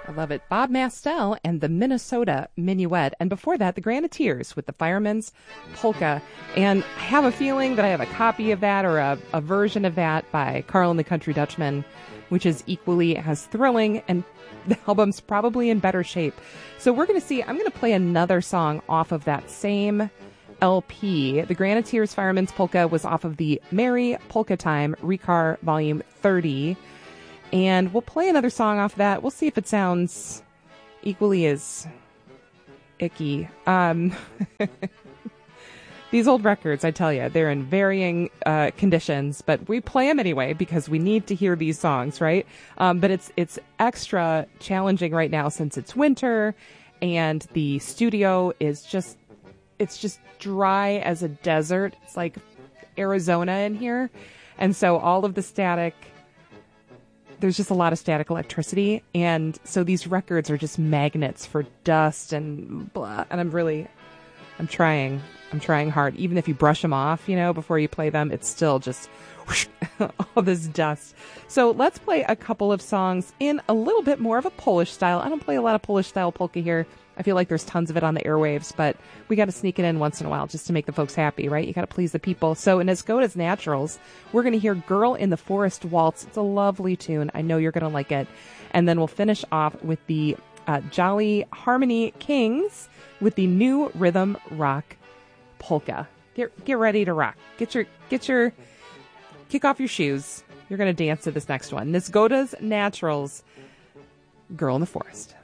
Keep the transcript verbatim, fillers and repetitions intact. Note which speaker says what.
Speaker 1: I love it. Bob Mastel and the Minnesota Minuet. And before that, the Graniteers with the Fireman's Polka. And I have a feeling that I have a copy of that or a, a version of that by Carl and the Country Dutchman, which is equally as thrilling, and the album's probably in better shape. So we're going to see, I'm going to play another song off of that same L P. The Graniteers' Fireman's Polka was off of the Merry Polka Time Recar Volume thirty. And we'll play another song off that. We'll see if it sounds equally as icky. Um, these old records, I tell you, they're in varying uh, conditions, but we play them anyway because we need to hear these songs, right? Um, but it's it's extra challenging right now since it's winter and the studio is just, it's just dry as a desert. It's like Arizona in here. And so all of the static... There's just a lot of static electricity, and so these records are just magnets for dust and blah. And I'm really, I'm trying, I'm trying hard. Even if you brush them off, you know, before you play them, it's still just whoosh, all this dust. So let's play a couple of songs in a little bit more of a Polish style. I don't play a lot of Polish style polka here. I feel like there's tons of it on the airwaves, but we got to sneak it in once in a while just to make the folks happy, right? You got to please the people. So in As Good as Naturals, we're going to hear Girl in the Forest Waltz. It's a lovely tune. I know you're going to like it. And then we'll finish off with the uh, Jolly Harmony Kings with the New Rhythm Rock Polka. Get get ready to rock. Get your, get your, kick off your shoes. You're going to dance to this next one. As Good as Naturals, Girl in the Forest.